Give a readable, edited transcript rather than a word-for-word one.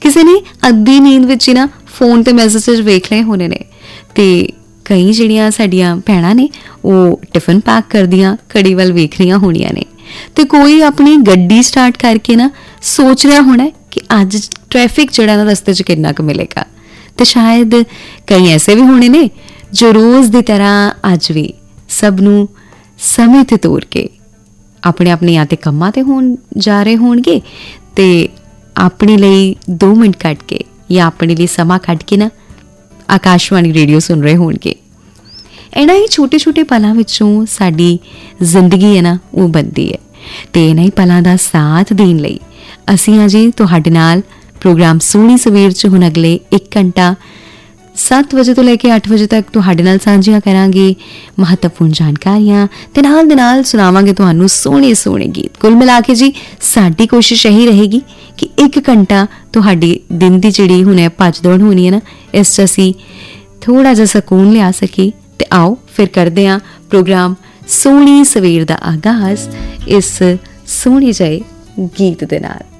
ਕਿਸੇ ਨੇ ਅੱਧੀ ਨੀਂਦ ਵਿੱਚ ਹੀ ਨਾ ਫੋਨ ਤੇ ਮੈਸੇजेस ਵੇਖ ਲਏ ਹੋਣੇ ਨੇ। ਤੇ ਕਈ ਜਿਹੜੀਆਂ ਸਾਡੀਆਂ ਭੈਣਾਂ ਨੇ ਉਹ ਟਿਫਨ ਪੈਕ ਕਰਦੀਆਂ ਘੜੀ ਵੱਲ ਵੇਖ ਰਹੀਆਂ ਹੋਣੀਆਂ ਨੇ। ਤੇ ਕੋਈ ਆਪਣੀ ਗੱਡੀ ਸਟਾਰਟ ਕਰਕੇ ਨਾ ਸੋਚ ਰਿਹਾ ਹੋਣਾ ਕਿ ਅੱਜ ਟ੍ਰੈਫਿਕ ਜਿਹੜਾ ਨਾ ਰਸਤੇ 'ਚ ਕਿੰਨਾ ਕੁ ਮਿਲੇਗਾ। ਤੇ ਸ਼ਾਇਦ ਕਈ ਐਸੇ ਵੀ ਹੋਣੇ ਨੇ ਜੋ ਰੋਜ਼ ਦੀ ਤਰ੍ਹਾਂ ਅੱਜ ਵੀ ਸਭ ਨੂੰ ਸਮੇਂ ਤੇ ਤੋਰ ਕੇ ਆਪਣੇ ਆਪਣੇ ਜਾਂ ਤੇ ਕੰਮਾਂ ਤੇ ਹੋਣ ਜਾ ਰਹੇ ਹੋਣਗੇ ਤੇ ਆਪਣੇ ਲਈ 2 ਮਿੰਟ ਕੱਢ ਕੇ ਜਾਂ ਆਪਣੇ ਲਈ ਸਮਾਂ ਕੱਢ ਕੇ ਨਾ ਆਕਾਸ਼ਵਾਣੀ ਰੇਡੀਓ ਸੁਣ ਰਹੇ ਹੋਣਗੇ। ਇਹਨਾਂ ਹੀ ਛੋਟੇ ਛੋਟੇ ਪਲਾਂ ਵਿੱਚੋਂ ਸਾਡੀ ਜ਼ਿੰਦਗੀ ਹੈ ਨਾ ਉਹ ਬਣਦੀ ਹੈ। ਤੇ ਇਹਨਾਂ ਹੀ ਪਲਾਂ ਦਾ ਸਾਥ ਦੇਣ ਲਈ ਅਸੀਂ ਅਜੇ ਤੁਹਾਡੇ ਨਾਲ ਪ੍ਰੋਗਰਾਮ ਸੋਹਣੀ ਸਵੇਰ 'ਚ ਹੁਣ ਅਗਲੇ 1 ਘੰਟਾ 7 ਵਜੇ ਤੋਂ ਲੈ ਕੇ 8 ਵਜੇ ਤੱਕ ਤੁਹਾਡੇ ਨਾਲ ਸਾਂਝੀਆਂ ਕਰਾਂਗੇ ਮਹੱਤਵਪੂਰਨ ਜਾਣਕਾਰੀਆਂ ਤੇ ਨਾਲ ਦੇ ਨਾਲ ਸੁਣਾਵਾਂਗੇ ਤੁਹਾਨੂੰ ਸੋਹਣੇ ਸੋਹਣੇ ਗੀਤ। ਕੁੱਲ ਮਿਲਾ ਕੇ ਜੀ ਸਾਡੀ ਕੋਸ਼ਿਸ਼ ਇਹੀ ਰਹੇਗੀ ਕਿ 1 ਘੰਟਾ ਤੁਹਾਡੀ ਦਿਨ ਦੀ ਜਿਹੜੀ ਹੁਣ ਭੱਜ ਦੌੜ ਹੋਣੀ ਹੈ ਨਾ ਇਸ 'ਚ ਅਸੀਂ ਥੋੜ੍ਹਾ ਜਿਹਾ ਸਕੂਨ ਲਿਆ ਸਕੀਏ। ਤੇ ਆਓ ਫਿਰ ਕਰਦੇ ਹਾਂ ਪ੍ਰੋਗਰਾਮ ਸੋਹਣੀ ਸਵੇਰ ਦਾ ਆਗਾਜ਼ ਇਸ ਸੋਹਣੇ ਜਿਹੇ ਗੀਤ ਦੇ ਨਾਲ।